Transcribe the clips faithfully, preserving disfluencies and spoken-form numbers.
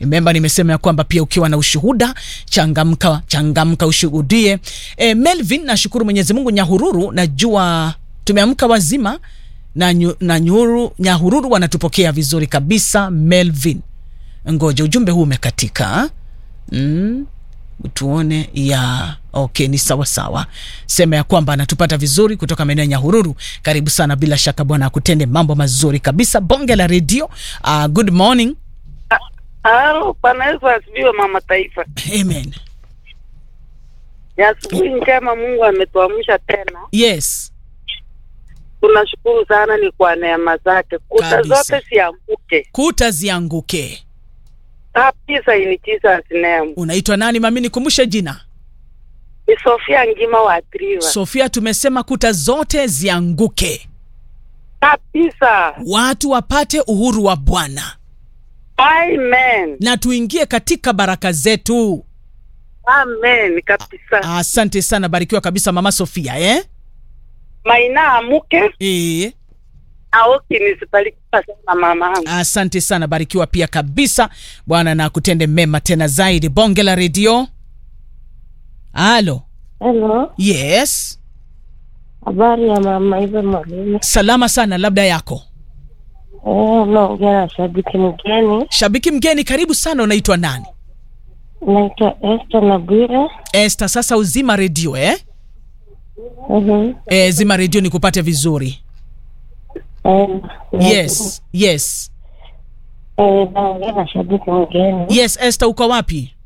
Remember nimesema ya kwamba pia ukiwa na ushuhuda changamka changamka ushuhudie. E, Melvin nashukuru Mwenyezi Mungu Nyahururu najua tumeamka wazima na nyu, na nyuru Nyahururu wanatupokea vizuri kabisa Melvin. Ngoja ujumbe huu umekatika. Mm, tuone ya okay ni sawa sawa. Sema ya kwamba anatupata vizuri kutoka maeneo ya Nyahururu. Karibu sana, bila shaka Bwana akutende mambo mazuri kabisa. Bonge la radio. Uh, good morning. Halo, Bwana Yesu asifiwe mama taifa. Amen. Ya asubuhi njema, Mungu ametuamsha tena. Yes. Tunashukuru sana, ni kwa neema zake. Kuta kabisa zote zianguke. Kuta zianguke. Kabisa in Jesus name. Unaitwa nani mami, nikumbushe jina? Ni Sofia Ngima wa Triva. Sofia, tumesema kuta zote zianguke. Kabisa. Watu wapate uhuru wa Bwana. Amen. Na tuingie katika baraka zetu. Amen, kabisa. Asante sana, barikiwa kabisa mama Sofia, eh? Maina amuke. Eh. Aoki nisipalikiwa sana mama. Asante sana, barikiwa pia kabisa. Bwana na kutende mema tena zaidi. Bonge la radio. Halo. Hello. Yes. Habari ya mama Ive Mwalimu? Salama sana, labda yako? Eh, naongea na shabiki mgeni. Shabiki mgeni, karibu sana. Unaitwa nani? Naitwa Esther Nabwire. Esther, sasa uzima radio eh? Mhm. Eh, zima radio nikupate vizuri. Eh, yes, yes. Eh, naongea na shabiki mgeni. Yes, Esther, uko wapi?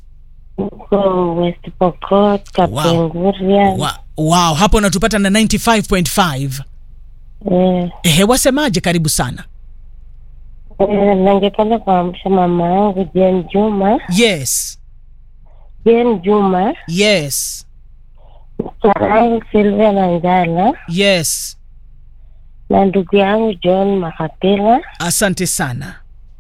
Uko West Pokot, Kapenguria. Wow. Wow. Wow, hapo unatupata na ninety-five point five. Eh. Eh, wasemaje? Karibu sana. Eh, ningependa kuamsha mama yangu Jen Juma. Yes. Jen Juma. Yes. Mwanangu Silvia Nanjala. Yes. Na ndugu yangu John Makapela. Asante sana.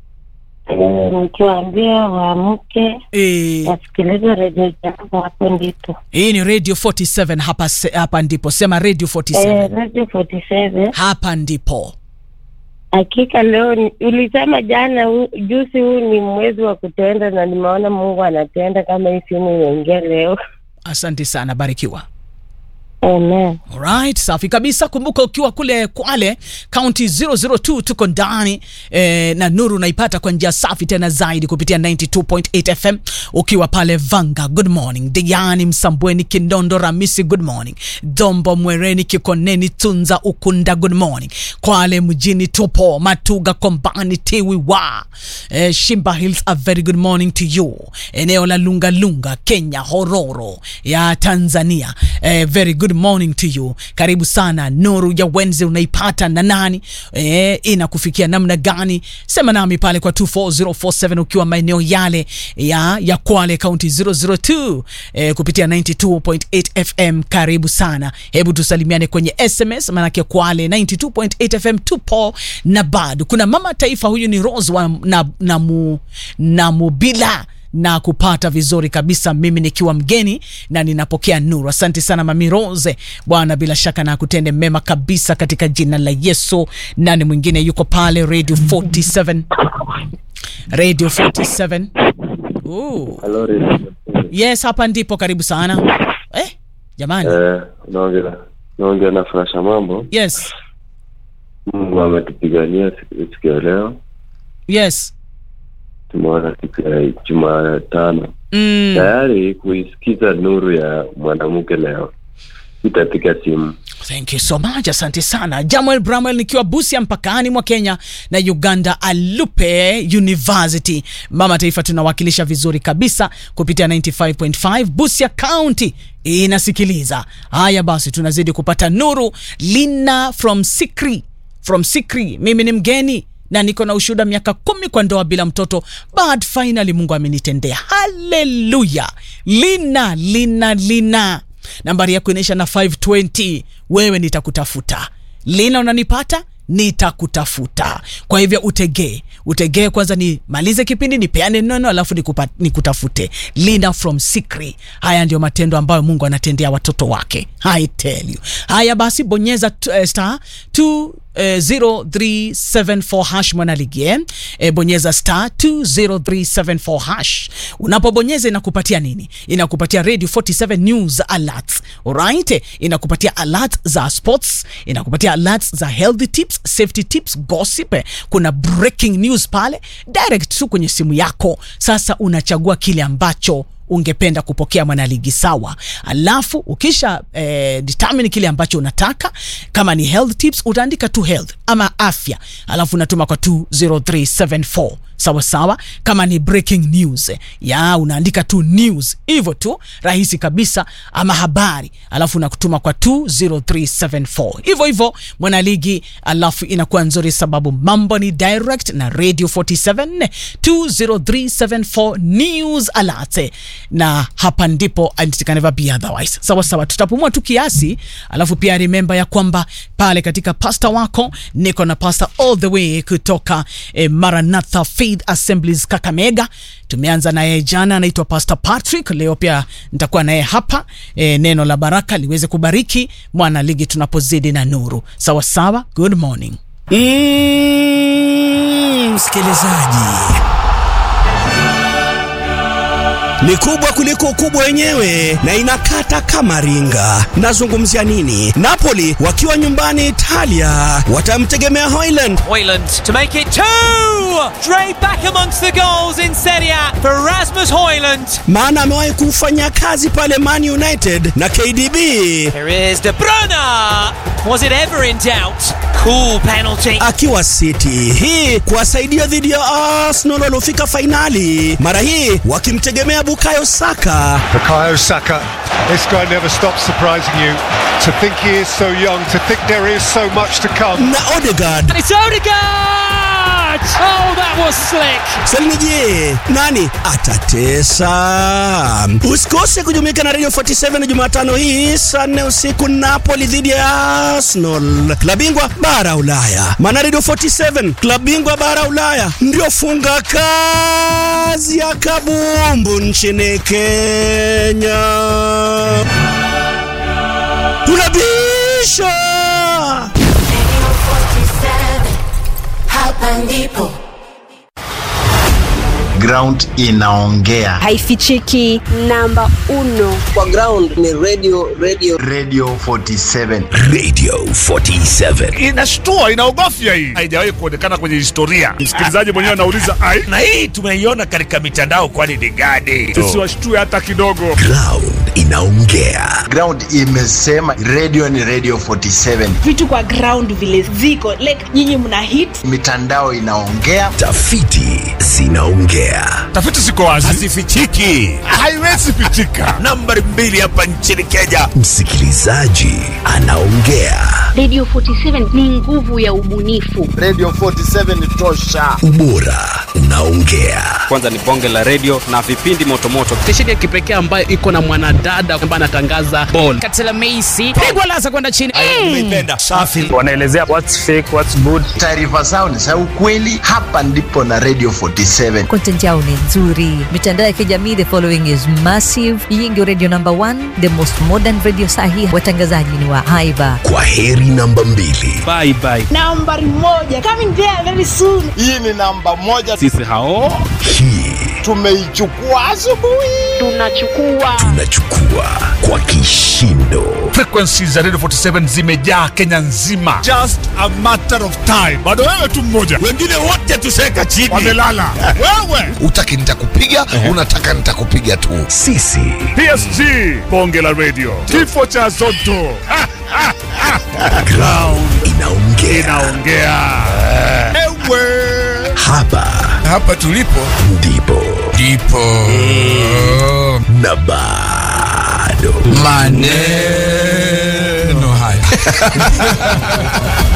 Eh, nikiwaambia waamke. Eh. Wasikilize radio yangu, hapo ndipo. Hii ni Radio forty-seven, hapa hapa ndipo. Sema Radio forty-seven. Eh, Radio forty-seven. Hapa ndipo. Hakika leo ulisema jana u, juzi huu ni mwezi wa kutenda, na nimeona Mungu anatenda kama hii simu inaingia leo. Asante sana, barikiwa. Amen. Alright, safi kabisa. Kumbuka ukiwa kule Kwale County zero zero two tuko ndani eh, na nuru naipata kwa njia safi tena zaidi kupitia ninety-two point eight F M. Ukiwa pale Vanga, good morning. Diani Msambweni, Kindondo, Ramisi, good morning. Dombo, Mwereni, Kikoneni, Tunza, Ukunda, good morning. Kwale mjini tupo, Matuga, Kombani, Tiwi wa eh, Shimba Hills, a very good morning to you. Eneo la Lunga Lunga, Kenya, Hororo ya Tanzania, eh, very good morning to you. Karibu sana. Nuru ya Wednesday unaipata na nani? Eh, inakufikia namna gani? Sema nami pale kwa two four zero four seven ukiwa maeneo yale ya ya Kwale County zero zero two eh, kupitia ninety-two point eight F M. Karibu sana. Hebu tusalimiane kwenye S M S, manake Kwale ninety-two point eight F M tupo na bado. Kuna mama taifa, huyu ni Rose wa na na, mu, na mubila na kupata vizuri kabisa, mimi nikiwa mgeni na ninapokea nuru. Asante sana Mami Rose. Bwana bila shaka na kutende mema kabisa katika jina la Yesu. Nani mwingine yuko pale? Radio forty-seven. Radio forty-seven. Ooh. Hello, Radio. Yes, hapa ndipo, karibu sana. Eh, jamani. Eh, naongea. Naongea na Frasha mambo. Yes. Mungu ametupigania siku ya leo. Yes. Tumeona siku ya Jumatano. Mm. Tayari kuisikiza nuru ya mwanamke leo. Itapiga simu. Thank you so much. Asante sana. Jamuel Bramwell nikiwa Busia mpakani mwa Kenya na Uganda, Alupe University. Mama taifa tunawakilisha vizuri kabisa kupitia ninety-five point five. Busia County inasikiliza. Haya basi, tunazidi kupata nuru. Lina from Sikri. From Sikri. Mimi ni mgeni na niko na ushuhuda miaka kumi kwa ndoa bila mtoto, but finally Mungu amenitendea. Hallelujah. Lina, Lina, Lina. Nambari yako inaisha na five twenty. Wewe nitakutafuta. Lina, unanipata? Nitakutafuta. Kwa hivyo utegee. Utegee kwanza ni malize kipindi, nipeane neno, alafu nikutafute. Lina from Sikri. Haya ndio matendo ambayo Mungu anatendea watoto wake. I tell you. Haya basi, bonyeza uh, star two eh, zero three seven four hash mwanaligi eh? Eh, bonyeza star two zero three seven four hash. Unapobonyeza inakupatia nini? Inakupatia Radio forty-seven News alerts. Alright? Inakupatia alerts za sports, inakupatia alerts za healthy tips, safety tips, gossip. Kuna breaking news pale direct tu kwenye simu yako. Sasa unachagua kile ambacho ungependa kupokea mwanaligi, sawa. Alafu ukisha eh, determine kile ambacho unataka, kama ni health tips utaandika tu health ama afya, alafu unatuma kwa two zero three seven four, sawa sawa. Kama ni breaking news ya unaandika tu news, hivyo tu, rahisi kabisa, ama habari, alafu unakutuma kwa two zero three seven four, hivyo hivyo mwanaligi. Alafu inakuwa nzuri sababu mambo ni direct na Radio forty-seven two zero three seven four news alert, na hapa ndipo and it can never be otherwise. Sawa sawa, tutapumua tu kiasi. Alafu pia remember ya kwamba pale katika pasta wako niko na pasta all the way kutoka eh, Maranatha Faith Assemblies Kakamega. Tumeanza naye jana, anaitwa Pastor Patrick. Leo pia nitakuwa naye hapa eh, neno la baraka liweze kubariki mwana ligi tunapozidi na nuru. Sawa sawa, good morning. Mm, msikilizaji, ni kubwa kuliko ukubwa wenyewe na inakata kama ringa. Nazungumzia nini? Napoli wakiwa nyumbani Italia watamtegemea Haaland. Haaland to make it two! Straight back amongst the goals in Serie A for Rasmus Haaland. Maana amewahi kufanya kazi pale Man United na K D B. Here is De Bruyne. Was it ever in doubt? Cool penalty. Akiwa City hii kuwasaidia dhidi ya Arsenal waliofika finali, mara hii wakimtegemea Bukayo Saka. Bukayo Saka, this guy never stops surprising you. To think he is so young, to think there is so much to come. Na Odegaard. And it's Odegaard! Oh, that was slick. Selije, nani atatesa? Usikose kujumuika na Radio forty-seven Jumatano hii saa nne usiku, Napoli dhidi ya Arsenal. Klabingwa bara Ulaya. Maana Radio forty-seven, klabingwa bara Ulaya, ndio funga kazi ya kabumbu nchini Kenya. Tunabisha hapa ndipo ground inaongea, haifichiki. Namba uno kwa ground ni radio radio Radio forty-seven. Radio forty-seven inashtua, inaogofya, hii haijawahi kuonekana kwenye historia. Msikilizaji mwenyewe anauliza ai, na hii tumeiona katika mitandao, kwani ni gani? Tusiwashtue hata kidogo. Ground inaongea. Ground imesema radio ni Radio forty-seven. vitu kwa ground vile ziko like nyinyi mna hit, mitandao inaongea, tafiti zinaongea. Tafiti ziko wazi, hazifichiki, haiwezi pichika. Nambari mbili hapa nchini Kenya, msikilizaji anaongea. Radio forty-seven ni nguvu ya ubunifu. Radio forty-seven ni tosha. Ubora unaongea. Kwanza ni bonge la radio na vipindi motomoto. Stesheni ya kipekee ambayo iko na mwanadada ambaye anatangaza ball. Katela Macy pigwa laza kwenda chini. Nimeipenda. Safi. Wanaelezea what's fake, what's good. Taarifa zao ni za ukweli. Hapa ndipo na Radio forty-seven. Content yao ni nzuri. Mitandao ya kijamii, the following is massive. Hii ndio radio number one, the most modern radio sahi. Watangazaji ni wa haiba. Kwa heri namba mbili. Bye bye. nambari moja coming there very soon. Hii ni namba moja. Sisi hao hii tumeichukua asubuhi. Tunachukua tunachukua kwa kishindo. Frequencies za Radio forty-seven zimejaa Kenya nzima, just a matter of time. Bado wewe tu mmoja, wengine wote tuseka chini, wamelala. Wewe utaki nitakupiga, unataka nitakupiga tu. Sisi P S G bonge la radio, kifo cha Zotto. Ground inaongea, inaongea. Ewe hapa hapa tulipo ndipo ndipo na bado maneno haya.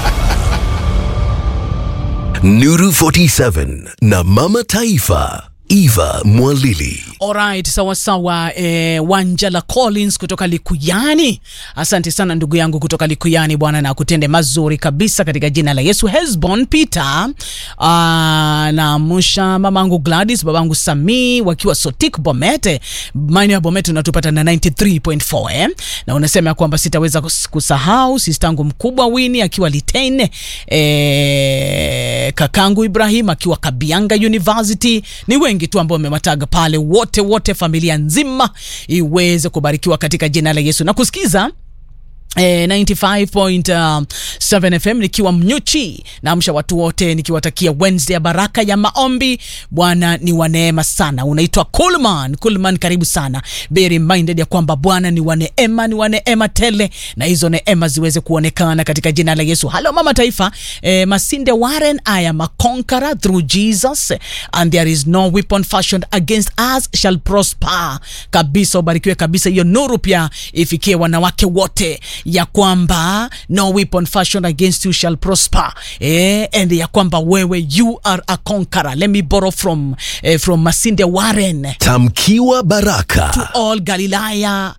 Nuru forty-seven na Mama Taifa Eva Mwalili. Alright, sawa sawa. eh, Wanjala Collins kutoka Likuyani. Asante sana ndugu yangu kutoka Likuyani, Bwana na kutende mazuri kabisa katika jina la Yesu. Hesbon Peter uh, na musha mamangu Gladys, babangu Sami wakiwa Sotik Bomete. Maeneo ya Bomete unatupata na ninety-three point four eh? Na unasema kwamba sitaweza kusahau sistangu mkubwa Winnie akiwa Litein, eh, kakangu Ibrahim akiwa Kabianga University. Ni wengi tu ambao wamewataga pale, wote wote familia nzima iweze kubarikiwa katika jina la Yesu. Na kusikiza Eh, ninety-five point seven F M nikiwa Mnyuchi. Naamsha watu wote nikiwatakia Wednesday ya baraka ya maombi. Bwana ni wa neema sana. Unaitwa Coolman. Coolman, karibu sana. Be reminded ya kwamba Bwana ni wa neema, ni wa neema tele, na hizo neema ziweze kuonekana katika jina la Yesu. Hello mama taifa. eh, Masinde Warren, I am a conqueror through Jesus and there is no weapon fashioned against us shall prosper. Kabisa, ubarikiwe kabisa. Hiyo nuru pia ifikie wanawake wote ya kwamba no weapon fashioned against you shall prosper, eh, and ya kwamba wewe you are a conqueror. Let me borrow from eh, from Masinde Warren. Tamkiwa baraka To all Galilaya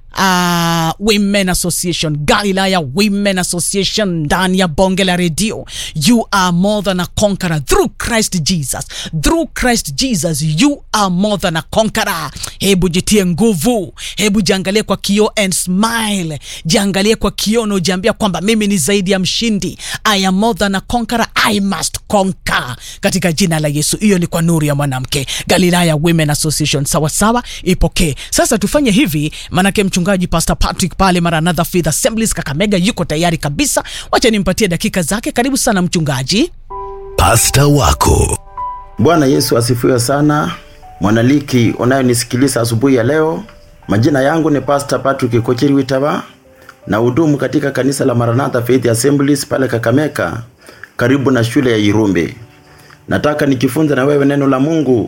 Uh, Women Association, Galilaya Women Association ndani ya bonge la radio. You are more than a conqueror through Christ Jesus. Through Christ Jesus you are more than a conqueror. Hebu jitie nguvu, hebu jiangalie kwa kioo and smile. Jiangalie kwa kioo na ujiambia kwamba mimi ni zaidi ya mshindi. I am more than a conqueror, I must conquer katika jina la Yesu. Hiyo ni kwa nuru ya mwanamke. Galilaya Women Association, sawa sawa, ipokee. Sasa tufanye hivi, manake mchungaji Pastor Patrick pale Maranatha Faith Assemblies Kakamega yuko tayari kabisa. Wacha nimpatie dakika zake. Karibu sana mchungaji. Pastor wako. Bwana Yesu asifiwe sana. Mwanaliki unayonisikiliza asubuhi ya leo, majina yangu ni Pastor Patrick Kochiri Witaba na hudumu katika kanisa la Maranatha Faith Assemblies pale Kakamega karibu na shule ya Irumbe. Nataka nikifunza na wewe neno la Mungu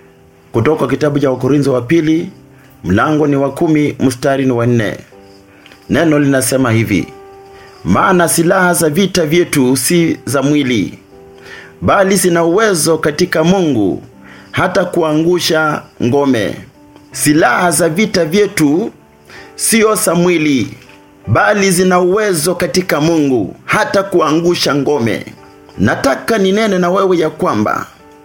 kutoka kitabu cha Wakorintho wa pili mlango ni wa kumi mstari ni wa nne. Neno linasema hivi: maana silaha za vita vyetu si za mwili, bali zina uwezo katika Mungu hata kuangusha ngome. Silaha za vita vyetu sio za mwili, bali zina uwezo katika Mungu hata kuangusha ngome. Nataka ninene na wewe ya kwamba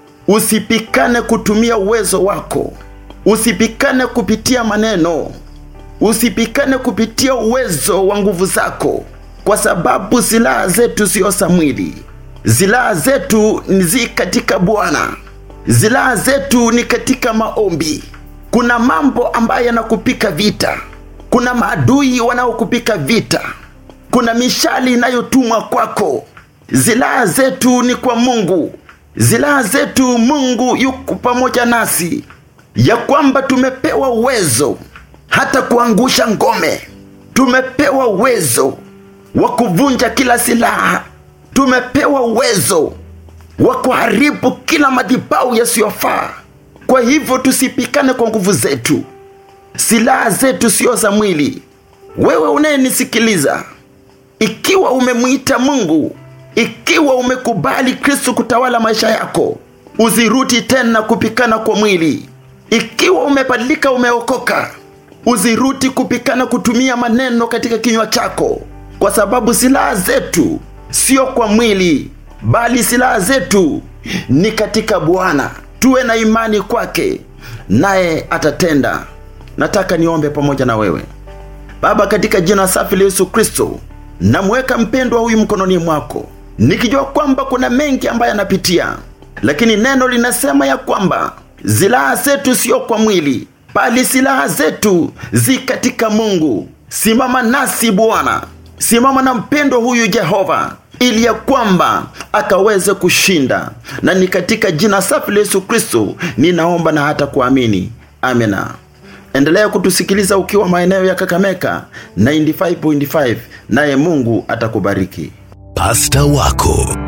usipikane kutumia uwezo wako. Usipikane kupitia maneno. Usipikane kupitia uwezo wa nguvu zako, kwa sababu silaha zetu sio za mwili. Silaha zetu ni katika Bwana. Silaha zetu ni katika maombi. Kuna mambo ambayo yanakupika vita. Kuna maadui wanaokupika vita. Kuna mishali inayotumwa kwako. Silaha zetu ni kwa Mungu. Silaha zetu, Mungu yuko pamoja nasi, ya kwamba tumepewa uwezo hata kuangusha ngome. Tumepewa uwezo wa kuvunja kila silaha. Tumepewa uwezo wa kuharibu kila madhabahu yasiyofaa. Kwa hivyo tusipikane kwa nguvu zetu. Silaha zetu sio za mwili. Wewe unayenisikiliza, ikiwa umemuita Mungu, ikiwa umekubali Kristo kutawala maisha yako, usiruti tena kupikana kwa mwili. Ikiwa umebadilika, umeokoka, usiruti kupikana kutumia maneno katika kinywa chako, kwa sababu silaha zetu sio kwa mwili, bali silaha zetu ni katika Bwana. Tuwe na imani kwake, naye atatenda. Nataka niombe pamoja na wewe. Baba, katika jina safi la Yesu Kristo, namweka mpendwa huyu mkononi mwako, nikijua kwamba kuna mengi ambayo anapitia, lakini neno linasema ya kwamba silaha zetu sio kwa mwili, bali silaha zetu zi katika Mungu. Simama nasi Bwana, simama na mpendwa huyu Jehova, ili ya kwamba akaweze kushinda. Na ni katika jina safi la Yesu Kristo ninaomba na hata kuamini. Amena. Endelea kutusikiliza ukiwa maeneo ya Kakamega ninety-five point five, naye Mungu atakubariki. Pastor wako.